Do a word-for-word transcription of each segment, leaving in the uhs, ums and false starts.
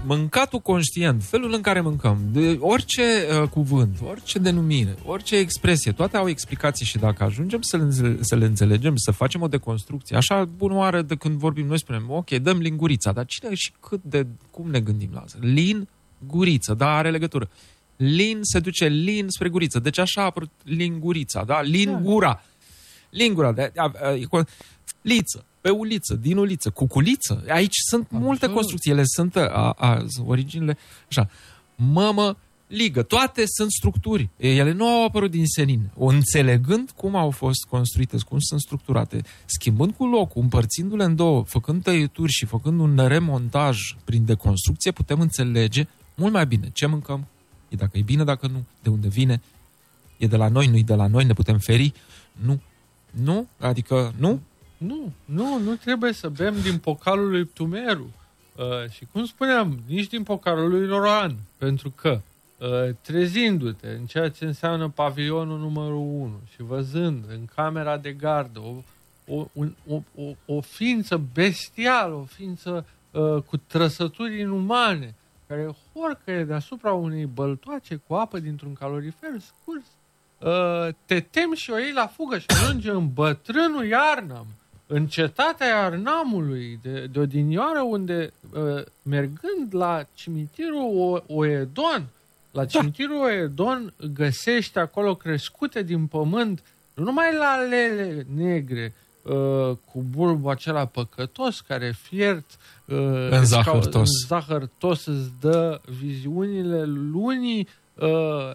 mâncatul conștient, felul în care mâncăm, de orice uh, cuvânt, orice denumire, orice expresie, toate au explicații și dacă ajungem să le, înțele- să le înțelegem, să facem o deconstrucție, așa bună oară de când vorbim, noi spunem, ok, dăm lingurița, dar cine și cât de, cum ne gândim la asta? Lin, guriță, da, are legătură. Lin se duce lin spre guriță, deci așa a apărut lingurița, da, lingura. Lingura, de, a, a, a, liță, pe uliță, din uliță, cuculiță. Aici sunt așa. Multe construcții, ele sunt a, a, originile, așa. Mămă, ligă, toate sunt structuri. Ele nu au apărut din senin. O înțelegând cum au fost construite, cum sunt structurate, schimbând cu locul, împărțindu-le în două, făcând tăieturi și făcând un remontaj prin deconstrucție, putem înțelege mult mai bine ce mâncăm, e dacă e bine, dacă nu, de unde vine, e de la noi, nu e de la noi, ne putem feri, nu, nu, adică nu. Nu, nu, nu trebuie să bem din pocalul lui Ptumeru. Uh, și cum spuneam, nici din pocalul lui Loran, pentru că uh, trezindu-te în ceea ce înseamnă pavilionul numărul unu și văzând în camera de gardă o, o, un, o, o, o ființă bestială, o ființă uh, cu trăsături inumane, care horcăie deasupra unei băltoace cu apă dintr-un calorifer scurs, uh, te temi și o iei la fugă și ajunge în bătrânul Iarnam, în cetatea Iarnamului de, de odinioară, unde, uh, mergând la cimitirul Oedon, la cimitirul Oedon găsești acolo crescute din pământ, nu numai lalele negre, uh, cu bulbul acela păcătos care fiert uh, în zahăr tos. În zahăr tos îți dă viziunile lunii uh,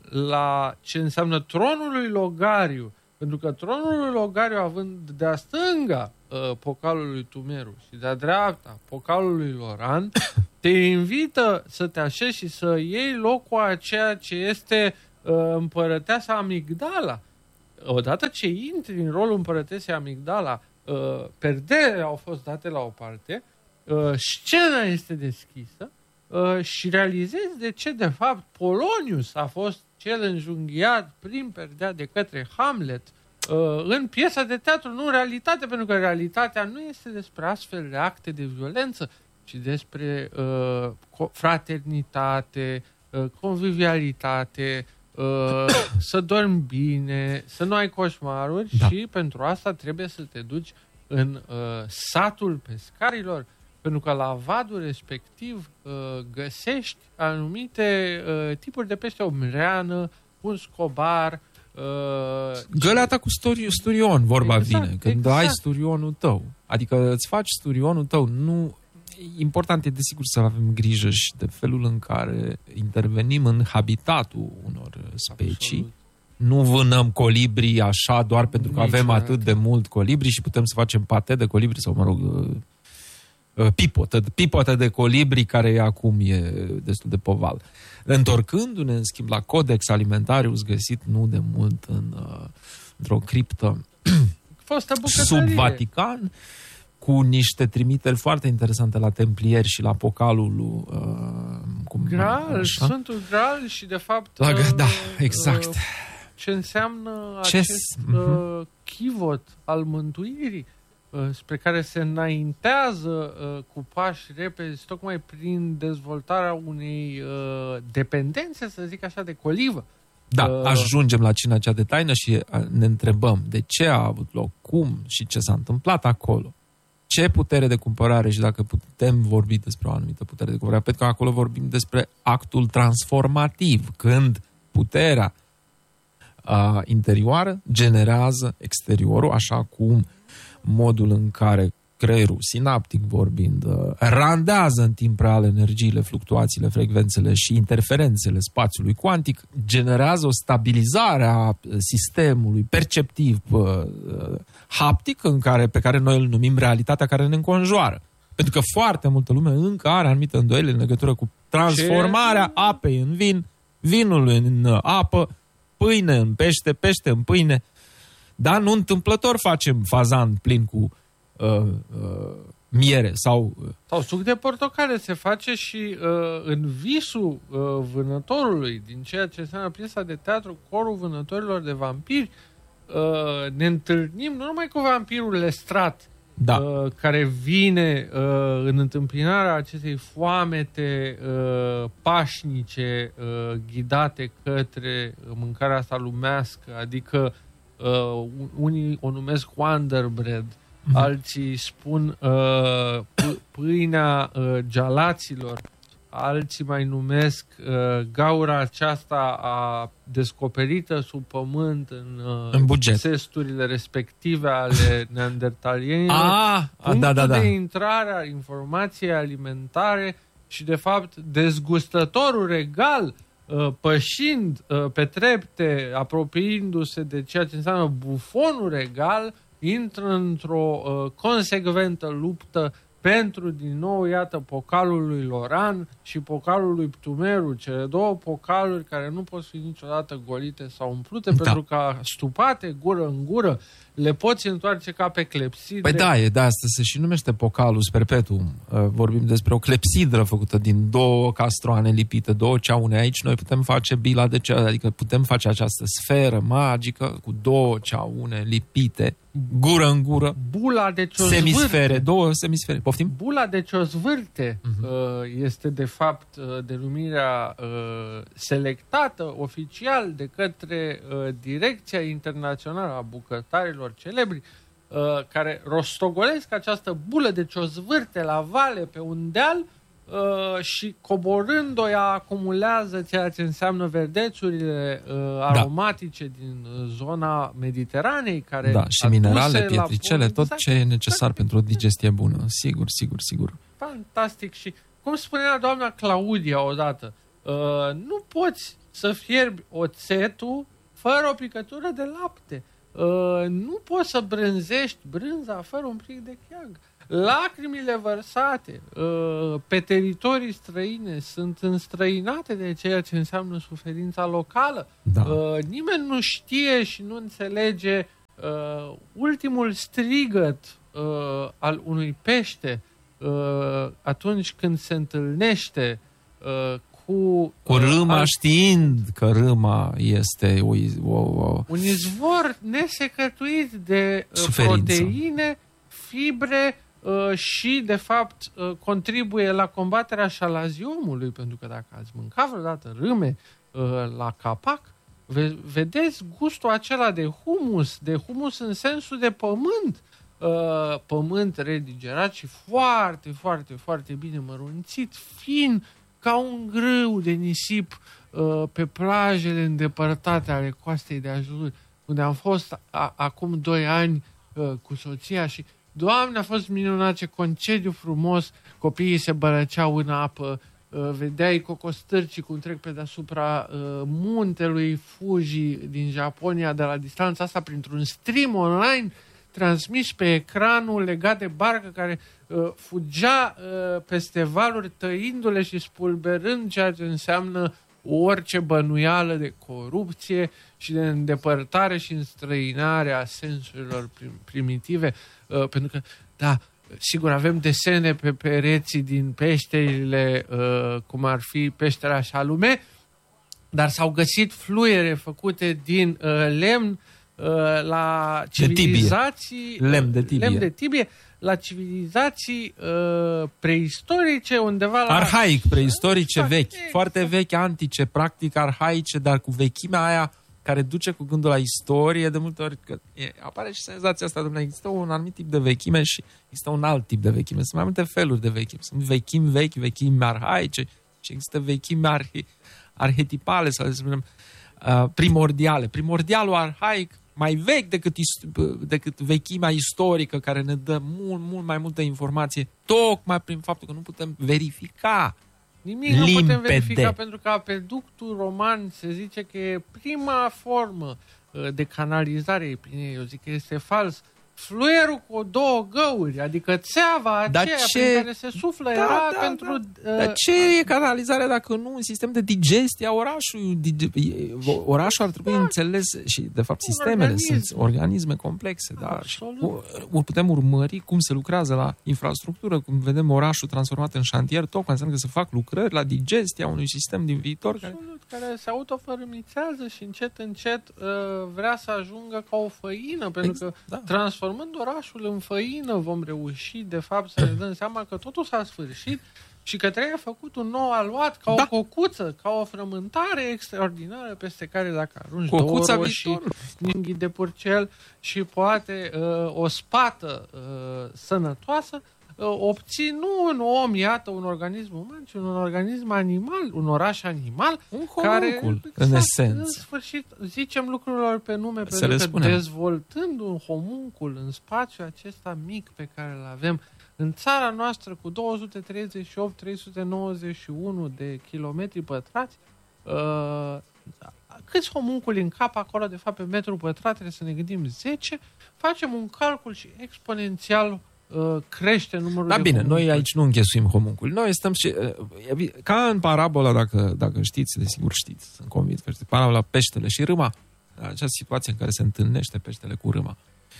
la ce înseamnă tronul lui Logariu. Pentru că tronul lui Logariu, având de-a stânga uh, pocalul lui Tumeru și de-a dreapta pocalul lui Loran, te invită să te așezi și să iei locul a ceea ce este uh, împărăteasa Amigdala. Odată ce intri în rolul împărătesei Amigdala, uh, perderele au fost date la o parte, uh, scena este deschisă uh, și realizezi de ce, de fapt, Polonius a fost cel înjunghiat prin perdea de către Hamlet uh, în piesa de teatru, nu în realitate, pentru că realitatea nu este despre astfel de acte de violență, ci despre uh, fraternitate, uh, convivialitate, uh, să dormi bine, să nu ai coșmaruri, da. Și pentru asta trebuie să te duci în uh, satul pescarilor, pentru că la vadul respectiv uh, găsești anumite uh, tipuri de pește, o mreană, un scobar. Uh, Găleata cu sturi, sturion, vorba exact, vine. Când exact. ai sturionul tău. Adică îți faci sturionul tău. Nu... Important e, desigur, să avem grijă și de felul în care intervenim în habitatul unor specii. Absolut. Nu vânăm colibri așa doar pentru că Nici avem atât atât de mult colibri și putem să facem pate de colibri sau, mă rog, pipotă, pipotă de colibri, care acum e destul de poval. Întorcându-ne, în schimb, la Codex Alimentarius, găsit nu de mult în, într-o criptă sub Vatican, cu niște trimiteri foarte interesante la templieri și la pocalul lui uh, cum Graal, Sfântul Graal și, de fapt, la, uh, da, exact. Uh, ce înseamnă ce acest uh, chivot al mântuirii, spre care se înaintează uh, cu pași repezi, tocmai prin dezvoltarea unei uh, dependențe, să zic așa, de colivă. Da, uh, ajungem la cina cea de taină și ne întrebăm de ce a avut loc, cum și ce s-a întâmplat acolo. Ce putere de cumpărare și dacă putem vorbi despre o anumită putere de cumpărare, pentru că acolo vorbim despre actul transformativ, când puterea uh, interioară generează exteriorul, așa cum modul în care creierul, sinaptic vorbind, randează în timp real energiile, fluctuațiile, frecvențele și interferențele spațiului cuantic, generează o stabilizare a sistemului perceptiv haptic în care, pe care noi îl numim realitatea care ne înconjoară. Pentru că foarte multă lume încă are anumite îndoieli în legătură cu transformarea Ce? apei în vin, vinul în apă, pâine în pește, pește în pâine. Dar nu întâmplător facem fazan plin cu uh, uh, miere sau... Uh, sau suc de portocale. Se face și uh, în visul uh, vânătorului, din ceea ce înseamnă piesa de teatru Corul Vânătorilor de Vampiri, uh, ne întâlnim nu numai cu vampirul Lestrat, da. uh, care vine uh, în întâmpinarea acestei foamete uh, pașnice uh, ghidate către mâncarea asta lumească, adică uh, unii o numesc Wonder Bread, mm-hmm. alții spun uh, p- pâinea uh, gealaților, alții mai numesc uh, gaura aceasta a descoperită sub pământ în, uh, în buget. Cesturile respective ale neandertalienilor. Ah, punctul da, da, da. de intrare a informației alimentare și, de fapt, dezgustătorul regal, uh, pășind uh, pe trepte, apropiindu-se de ceea ce înseamnă bufonul regal, intră într-o uh, consecventă luptă pentru, din nou, iată, pocalul lui Loran și pocalul lui Ptumeru, cele două pocaluri care nu pot fi niciodată golite sau umplute, da. pentru că stupate gură în gură le poți întoarce ca pe clepsidre. Păi da, e de asta se și numește pocalus perpetuum. Vorbim despre o clepsidră făcută din două castroane lipite, două ceaune. Aici noi putem face bila de ceaune, adică putem face această sferă magică cu două ceaune lipite, gură în gură, bula de ciozvârte. Semisfere, două semisfere. Poftim? Bula de ciozvârte uh-huh. este, de fapt, denumirea selectată oficial de către Direcția Internațională a Bucătarilor celebri, care rostogolesc această bulă de ciozvârte la vale pe un deal și, coborând-o, ea acumulează ceea ce înseamnă verdețurile aromatice da. din zona Mediteranei, care da, și minerale, pietricele, tot exact, ce e necesar pentru o digestie bună. Sigur, sigur, sigur. Fantastic. Și, cum spunea doamna Claudia odată, nu poți să fierbi oțetul fără o picătură de lapte. Nu poți să brânzești brânza fără un plic de cheag. Lacrimile vărsate uh, pe teritorii străine sunt înstrăinate de ceea ce înseamnă suferința locală. Da. Uh, nimeni nu știe și nu înțelege uh, ultimul strigăt uh, al unui pește uh, atunci când se întâlnește uh, cu... Cu râma, alt... știind că râma este o, o, o... un izvor nesecătuit de uh, proteine, fibre, Uh, și, de fapt, uh, contribuie la combaterea șalaziomului, pentru că dacă ați mâncat vreodată râme uh, la capac, ve- vedeți gustul acela de humus, de humus în sensul de pământ, uh, pământ redigerat și foarte, foarte, foarte bine mărunțit, fin, ca un grâu de nisip uh, pe plajele îndepărtate ale coastei de Ajur, unde am fost a- acum doi ani uh, cu soția și Doamne, a fost minunat, ce concediu frumos, copiii se bărăceau în apă, vedeai cocostârcii cum trec pe deasupra muntelui Fuji din Japonia de la distanța asta printr-un stream online transmis pe ecranul legat de barcă care fugea peste valuri tăindu-le și spulberând ceea ce înseamnă orice bănuială de corupție și de îndepărtare și înstrăinare a sensurilor primitive. Uh, pentru că, da, sigur, avem desene pe pereții din peșterile, uh, cum ar fi peștera Șalume, dar s-au găsit fluiere făcute din uh, lemn uh, la civilizații... De lemn de tibie. Lemn de tibie, la civilizații uh, preistorice, undeva la... Arhaic, preistorice, exact, vechi. exact. Foarte vechi, antice, practic arhaice, dar cu vechimea aia care duce cu gândul la istorie, de multe ori că e, apare și senzația asta, domnule, există un anumit tip de vechime și există un alt tip de vechime. Sunt mai multe feluri de vechime. Sunt vechimi vechi, vechimi arhaice și există vechimi arhi, arhetipale sau, să spunem, uh, primordiale. Primordialul arhaic, mai vechi decât, decât vechimea istorică, care ne dă mult, mult mai multă informație, tocmai prin faptul că nu putem verifica. Nimic limpede. Nu putem verifica, pentru că apeductul roman se zice că e prima formă de canalizare a epinei. Eu zic că este fals. Fluierul cu două găuri, adică țeava aceea ce... prin care se suflă, da, era da, pentru... Da. Dar ce e canalizarea dacă nu un sistem de digestie a orașului? Orașul ar trebui da. înțeles și, de fapt, sistemele organism. sunt organisme complexe. Da? Și putem urmări cum se lucrează la infrastructură, cum vedem orașul transformat în șantier, tocmai înseamnă că se fac lucrări la digestia unui sistem din viitor. Care, care se autofărâmițează și încet, încet vrea să ajungă ca o făină, pentru că da. transformă transformând orașul în făină, vom reuși, de fapt, să ne dăm seama că totul s-a sfârșit și că trebuie făcut un nou aluat, ca da. o cocuță, ca o frământare extraordinară peste care dacă arunci Cocuța două roșii, ninghi de purcel și poate uh, o spată uh, sănătoasă, uh, obții nu un om, iată, un organism uman, ci un organism animal, un oraș animal, un care, homuncul, în esență. În sfârșit, zicem lucrurilor pe nume, Să pentru că spunem. dezvoltând un homuncul în spațiul acesta mic pe care îl avem, în țara noastră, cu două sute treizeci și opt trei sute nouăzeci și unu de kilometri pătrați, uh, câți homunculi în cap acolo, de fapt, pe metru pătrat, trebuie să ne gândim zece, facem un calcul și exponențial uh, crește numărul da, de bine, homunculi. noi aici nu înghesuim homunculi. Noi stăm și... Uh, ca în parabola, dacă, dacă știți, desigur știți, sunt convins că știți, parabola peștele și râma, această situație în care se întâlnește peștele cu râma.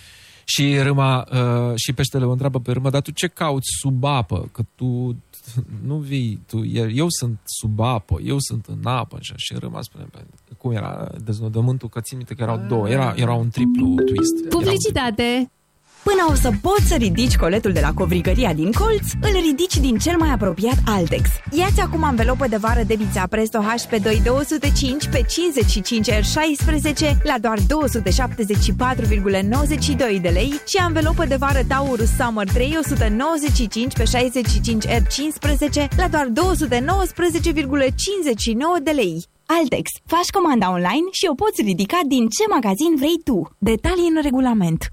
Și râma, uh, și peștele o întreabă pe râmă, dar tu ce cauți sub apă? Că tu nu vii, tu, eu sunt sub apă, eu sunt în apă. Așa. Și râma spune, cum era deznodământul, că țin minte că erau două, era, era un triplu twist. Publicitate! Până o să poți să ridici coletul de la covrigăria din colț, îl ridici din cel mai apropiat Altex. Ia-ți acum anvelopă de vară de Bița Presto H P doi două zero cinci pe cincizeci și cinci R șaisprezece la doar două sute șaptezeci și patru virgulă nouăzeci și doi de lei și anvelopă de vară Taurus Summer trei o sută nouăzeci și cinci pe șaizeci și cinci R cincisprezece la doar două sute nouăsprezece virgulă cincizeci și nouă de lei. Altex. Faci comanda online și o poți ridica din ce magazin vrei tu. Detalii în regulament.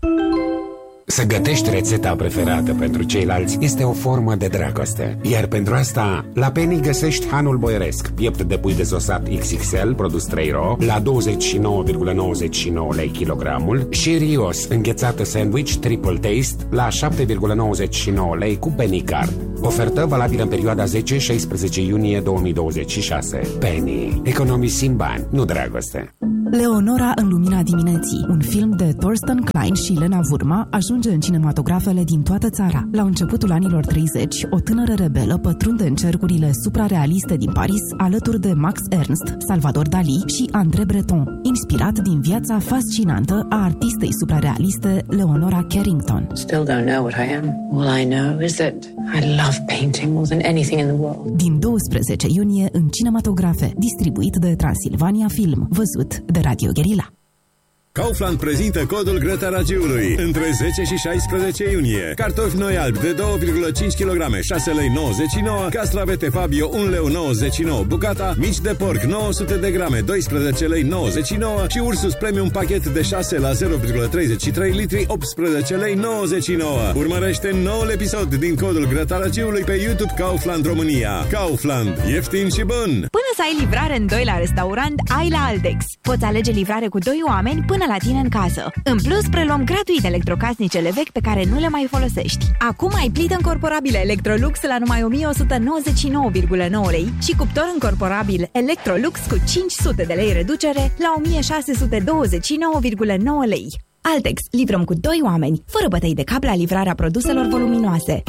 Să gătești rețeta preferată pentru ceilalți este o formă de dragoste. Iar pentru asta, la Penny găsești hanul boieresc, piept de pui dezosat X X L, produs trei ro, la douăzeci și nouă virgulă nouăzeci și nouă lei kilogramul și Rios, înghețată sandwich Triple Taste, la șapte virgulă nouăzeci și nouă lei cu Penny Card. Ofertă valabilă în perioada zece șaisprezece iunie două mii douăzeci și șase. Penny. Economisim bani, nu dragoste. Leonora în lumina dimineții, un film de Thorsten Klein și Lena Vurma, ajunge în cinematografele din toată țara. La începutul anilor treizeci, o tânără rebelă pătrunde în cercurile suprarealiste din Paris, alături de Max Ernst, Salvador Dali și André Breton, inspirat din viața fascinantă a artistei suprarealiste Leonora Carrington. Still don't know what I am. All I know is that I love painting more than anything in the world. Din douăsprezece iunie în cinematografe, distribuit de Transilvania Film, văzut de Radio Guerilla. Kaufland prezintă codul grătaragiului între zece și șaisprezece iunie. Cartofi noi albi de două virgulă cinci kilograme, șase lei nouăzeci și nouă, castravete Fabio unu leu nouăzeci și nouă bucata, mici de porc nouă sute de grame, doisprezece lei nouăzeci și nouă și Ursus Premium pachet de șase la zero virgulă treizeci și trei litri, optsprezece lei nouăzeci și nouă. Urmărește noul episod din codul grătaragiului pe YouTube Kaufland România. Kaufland. Ieftin și bun! Până să ai livrare în doi la restaurant, ai la Altex. Poți alege livrare cu doi oameni până la tine în casă. În plus, preluăm gratuit electrocasnicele vechi pe care nu le mai folosești. Acum ai plită încorporabilă Electrolux la numai o mie o sută nouăzeci și nouă virgulă nouă lei și cuptor încorporabil Electrolux cu cinci sute de lei reducere la o mie șase sute douăzeci și nouă virgulă nouă lei. Altex. Livrăm cu doi oameni, fără bătăi de cap la livrarea produselor voluminoase.